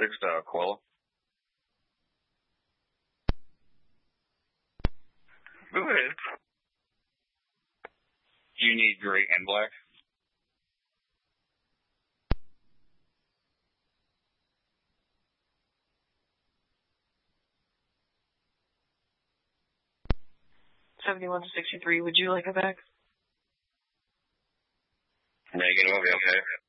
Aquila. Go ahead. You need gray and black. $71.63. Would you like it back? Negative, okay.